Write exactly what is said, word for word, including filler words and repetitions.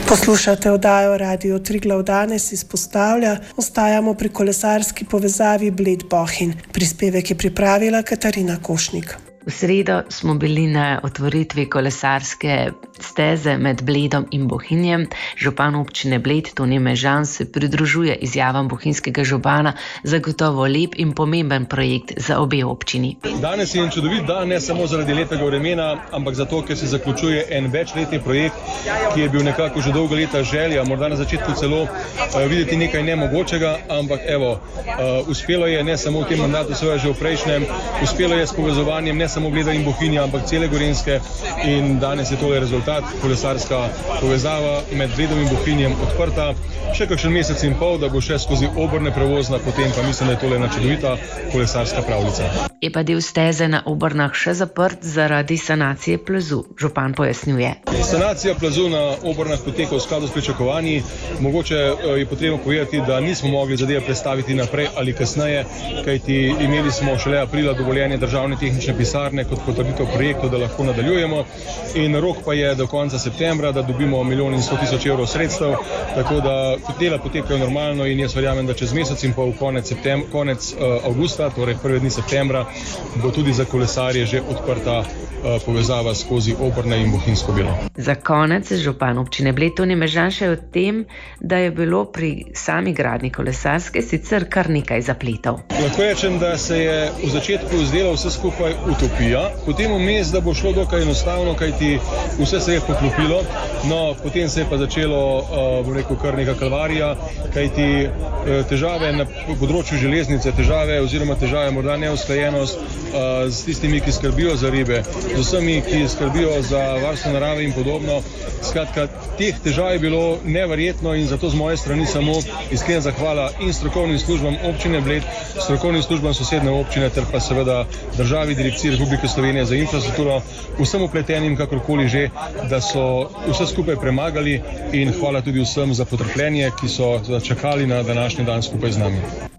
Poslušate oddajo Radio Triglav danes izpostavlja, ostajamo pri kolesarski povezavi Bled-Bohinj. Prispevek je pripravila Katarina Košnik. V sredo smo bili na otvoritvi kolesarske steze med Bledom in Bohinjem. Župan občine Bled, Toni Mežan, se pridružuje izjavam bohinjskega župana, zagotovo lep in pomemben projekt za obe občini. Danes je en čudovit dan, ne samo zaradi lepega vremena, ampak zato, ker se zaključuje en večletni projekt, ki je bil nekako že dolgo leta želja, morda na začetku celo uh, videti nekaj nemogočega, ampak evo, uh, uspelo je ne samo v tem mandatu, svoje že v prejšnjem, uspelo je s povezovanjem ne samo Bleda in Bohinja, ampak cele Gorenjske, in danes je tole rezultat, kolesarska povezava med Bledom in Bohinjem odprta. Še kakšen mesec in pol, da bo še skozi Obrne prevozna, potem pa mislim, da je tole ena čudovita kolesarska pravljica. Je pa del steze na Obrnah še zaprt zaradi sanacije plazu, župan pojasnjuje. Sanacija plazu na Obrnah poteka v skladu s pričakovanji. Mogoče je potrebno povedati, da nismo mogli zadeve predstaviti naprej ali kasneje, kajti imeli smo šele aprila dovoljenje državne tehnične pisarne kot potrditev projektov, da lahko nadaljujemo, in rok pa je do konca septembra, da dobimo milijon in sto tisoč evrov sredstev, tako da dela potekajo normalno in jaz verjamem, da čez mesec in pol, konec, septem, konec uh, avgusta, torej prve dni septembra, bo tudi za kolesarje že odprta uh, povezava skozi Obrne in Bohinjsko Bilo. Za konec župan občine Bled, Toni Mežan, še o tem, da je bilo pri sami gradnji kolesarske sicer kar nekaj zapletov. Lahko rečem, da se je v začetku zdelo vse skupaj utopija, potem vmes, da bo šlo dokaj enostavno, kajti vse se je poklopilo, no potem se je pa začelo, uh, bom rekel, kar neka kalvarija, kajti uh, težave na področju železnice, težave oziroma težave morda neusklajenost uh, s tistimi, ki skrbijo za ribe, z vsemi, ki skrbijo za varstvo narave in podobno. Skratka, teh težav je bilo neverjetno in zato z moje strani samo iskrena zahvala in strokovnim službam občine Bled, strokovnim službam sosedne občine ter pa seveda državi, Direkciji Republike Slovenije za infrastrukturo, vsem upletenim kakorkoli že, da so vse skupaj premagali, in hvala tudi vsem za potrpljenje, ki so čakali na današnji dan skupaj z nami.